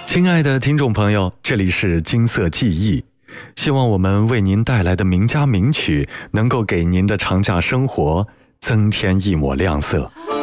亲爱的听众朋友，这里是金色记忆，希望我们为您带来的名家名曲能够给您的长假生活增添一抹亮色。